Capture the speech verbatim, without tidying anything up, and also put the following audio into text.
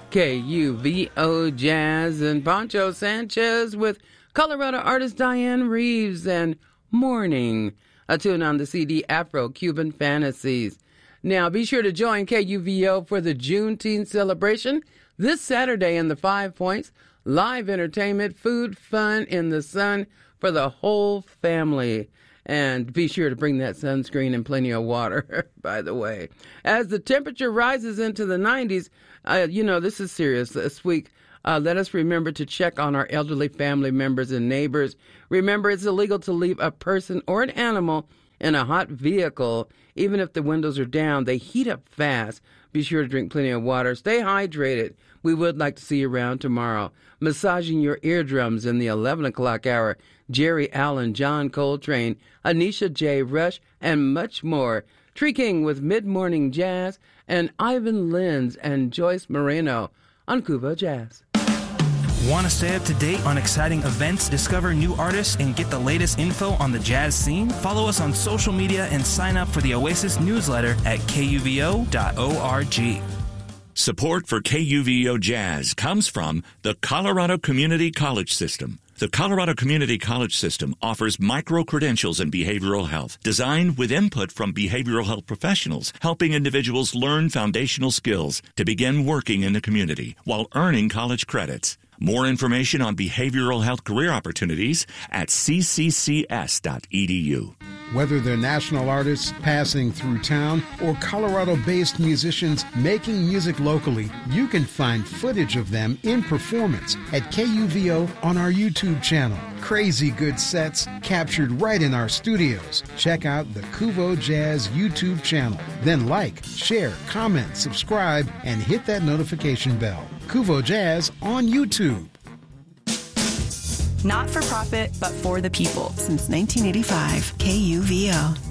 K U V O Jazz and Poncho Sanchez with Colorado artist Diane Reeves and Morning, a tune on the C D Afro-Cuban Fantasies. Now, be sure to join K U V O for the Juneteenth celebration this Saturday in the Five Points. Live entertainment, food, fun in the sun for the whole family. And be sure to bring that sunscreen and plenty of water, by the way. As the temperature rises into the nineties, uh, you know, this is serious. This week, uh, let us remember to check on our elderly family members and neighbors. Remember, it's illegal to leave a person or an animal in a hot vehicle. Even if the windows are down, they heat up fast. Be sure to drink plenty of water. Stay hydrated. We would like to see you around tomorrow. Massaging your eardrums in the eleven o'clock hour. Jerry Allen, John Coltrane, Anisha J. Rush, and much more. Tree King with Mid-Morning Jazz, and Ivan Lins and Joyce Moreno on Cuvo Jazz. Want to stay up to date on exciting events, discover new artists, and get the latest info on the jazz scene? Follow us on social media and sign up for the Oasis newsletter at K U V O dot org. Support for K U V O Jazz comes from the Colorado Community College System. The Colorado Community College System offers micro-credentials in behavioral health, designed with input from behavioral health professionals, helping individuals learn foundational skills to begin working in the community while earning college credits. More information on behavioral health career opportunities at c c c s dot e d u. Whether they're national artists passing through town or Colorado-based musicians making music locally, you can find footage of them in performance at K U V O on our YouTube channel. Crazy good sets captured right in our studios. Check out the Cuvo Jazz YouTube channel. Then like, share, comment, subscribe, and hit that notification bell. Cuvo Jazz on YouTube. Not for profit, but for the people. Since nineteen eighty-five, K U V O.